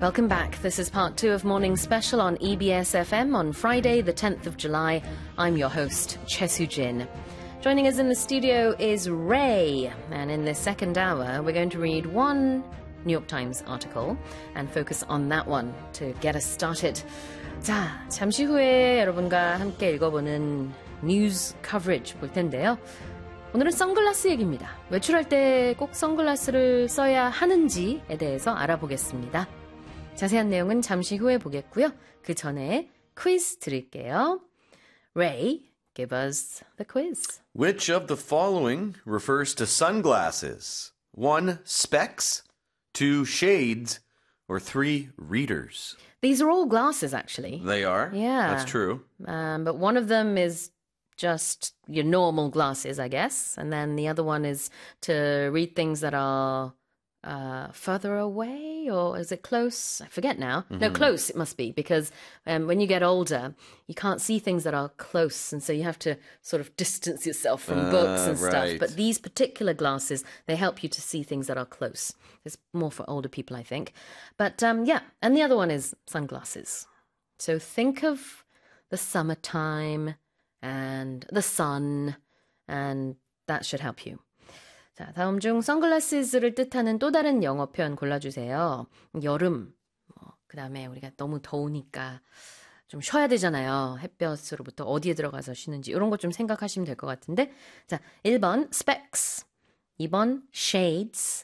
Welcome back. This is part 2 of Morning Special on EBS FM on Friday, the 10th of July. I'm your host, Choi Soo-jin. Joining us in the studio is Ray. And in this second hour, we're going to read one New York Times article and focus on that one to get us started. 자, 잠시 후에 여러분과 함께 읽어보는 뉴스 커버리지 볼 텐데요. 오늘은 선글라스 얘기입니다. 외출할 때 꼭 선글라스를 써야 하는지에 대해서 알아보겠습니다. 자세한 내용은 잠시 후에 보겠고요. 그 전에 퀴즈 드릴게요. Ray, give us the quiz. Which of the following refers to sunglasses? 1, specs, 2, shades, or 3, readers? These are all glasses, actually. They are? Yeah. That's true. But one of them is just your normal glasses, I guess. And then the other one is to read things that are further away, or is it close? I forget now. Mm-hmm. No, close it must be, because when you get older, you can't see things that are close, and so you have to sort of distance yourself from books and stuff. Right. But these particular glasses, they help you to see things that are close. It's more for older people, I think. But yeah, and the other one is sunglasses. So think of the summertime and the sun, and that should help you. 자, 다음 중 선글라스를 뜻하는 또 다른 영어 표현 골라주세요. 여름, 그 다음에 우리가 너무 더우니까 좀 쉬어야 되잖아요. 햇볕으로부터 어디에 들어가서 쉬는지 이런 거 좀 생각하시면 될 것 같은데, 자, 1번 specs, 2번 shades,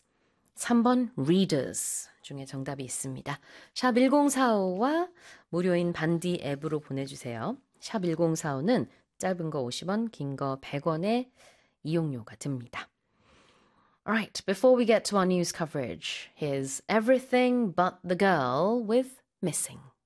3번 readers 중에 정답이 있습니다. 샵 1045와 무료인 반디 앱으로 보내주세요. 샵 1045는 짧은 거 50원, 긴 거 100원의 이용료가 듭니다. All right, before we get to our news coverage, here's Everything But the Girl with Missing.